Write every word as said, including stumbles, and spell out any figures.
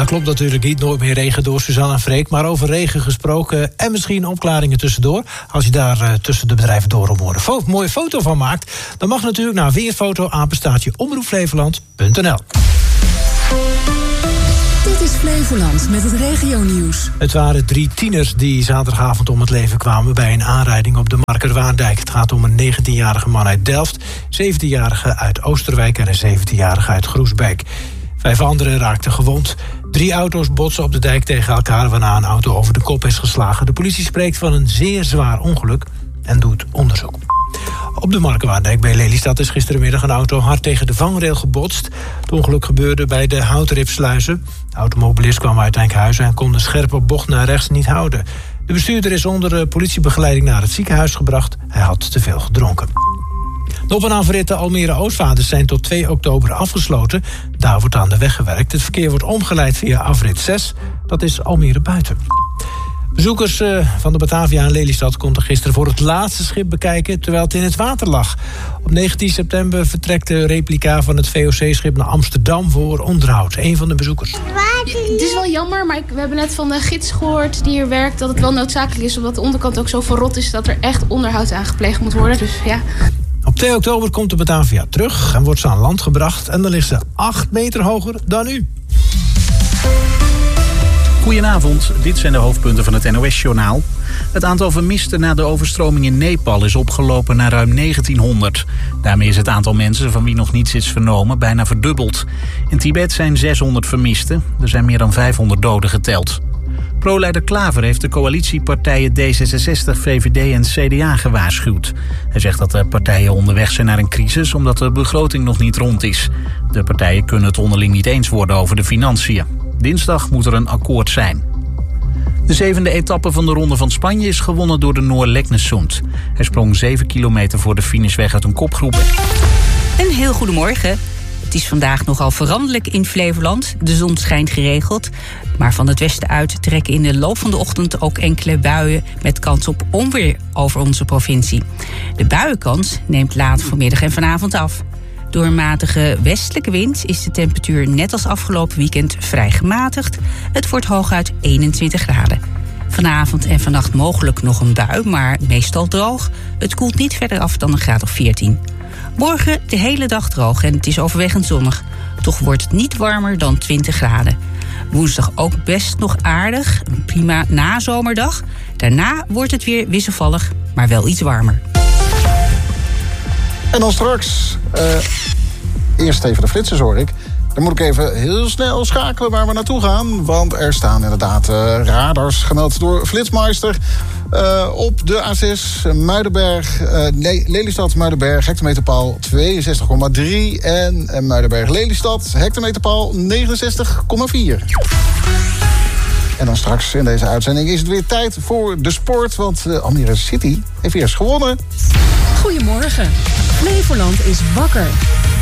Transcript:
dat klopt natuurlijk niet. Nooit meer regen door Suzanne en Freek. Maar over regen gesproken en misschien opklaringen tussendoor. Als je daar uh, tussen de bedrijven door een mooie, fo- mooie foto van maakt, dan mag natuurlijk naar weerfoto apenstaartje omroep flevoland punt n l. Dit is Flevoland met het regionieuws. Het waren drie tieners die zaterdagavond om het leven kwamen bij een aanrijding op de Markerwaardijk. Het gaat om een negentienjarige man uit Delft, zeventienjarige uit Oosterwijk en een zeventienjarige uit Groesbeek. Vijf anderen raakten gewond. Drie auto's botsen op de dijk tegen elkaar, waarna een auto over de kop is geslagen. De politie spreekt van een zeer zwaar ongeluk en doet onderzoek. Op de Markerwaardijk bij Lelystad is gisterenmiddag een auto hard tegen de vangrail gebotst. Het ongeluk gebeurde bij de Houtripsluizen. De automobilist kwam uit Enkhuizen en kon de scherpe bocht naar rechts niet houden. De bestuurder is onder politiebegeleiding naar het ziekenhuis gebracht. Hij had te veel gedronken. De op- en aanverritten Almere-Oostvaarders zijn tot twee oktober afgesloten. Daar wordt aan de weg gewerkt. Het verkeer wordt omgeleid via afrit zes. Dat is Almere buiten. Bezoekers van de Batavia en Lelystad konden gisteren voor het laatste schip bekijken terwijl het in het water lag. Op negentien september vertrekt de replica van het V O C-schip naar Amsterdam voor onderhoud. Een van de bezoekers. Ja, het is wel jammer, maar we hebben net van de gids gehoord die hier werkt dat het wel noodzakelijk is omdat de onderkant ook zo verrot is dat er echt onderhoud aan gepleegd moet worden. Dus ja. Op twee oktober komt de Batavia terug en wordt ze aan land gebracht en dan ligt ze acht meter hoger dan nu. Goedenavond, dit zijn de hoofdpunten van het N O S-journaal. Het aantal vermisten na de overstroming in Nepal is opgelopen naar ruim negentienhonderd. Daarmee is het aantal mensen van wie nog niets is vernomen bijna verdubbeld. In Tibet zijn zeshonderd vermisten, er zijn meer dan vijfhonderd doden geteld. Pro-leider Klaver heeft de coalitiepartijen D zesenzestig, V V D en C D A gewaarschuwd. Hij zegt dat de partijen onderweg zijn naar een crisis omdat de begroting nog niet rond is. De partijen kunnen het onderling niet eens worden over de financiën. Dinsdag moet er een akkoord zijn. De zevende etappe van de Ronde van Spanje is gewonnen door de Noor Leknesund. Hij sprong zeven kilometer voor de finish weg uit een kopgroep. Een heel goedemorgen. Het is vandaag nogal veranderlijk in Flevoland. De zon schijnt geregeld. Maar van het westen uit trekken in de loop van de ochtend ook enkele buien met kans op onweer over onze provincie. De buienkans neemt later vanmiddag en vanavond af. Door een matige westelijke wind is de temperatuur net als afgelopen weekend vrij gematigd. Het wordt hooguit eenentwintig graden. Vanavond en vannacht mogelijk nog een bui, maar meestal droog. Het koelt niet verder af dan een graad of veertien. Morgen de hele dag droog en het is overwegend zonnig. Toch wordt het niet warmer dan twintig graden. Woensdag ook best nog aardig, een prima nazomerdag. Daarna wordt het weer wisselvallig, maar wel iets warmer. En dan straks, uh, eerst even de flitsers hoor ik. Dan moet ik even heel snel schakelen waar we naartoe gaan. Want er staan inderdaad uh, radars gemeld door Flitsmeister. Uh, op de A zes Muidenberg, uh, nee, Lelystad-Muidenberg, hectometerpaal tweeënzestig komma drie. En uh, Muidenberg-Lelystad, hectometerpaal negenenzestig komma vier. En dan straks in deze uitzending is het weer tijd voor de sport. Want uh, Almere City heeft weer eens gewonnen. Goedemorgen. Flevoland is wakker.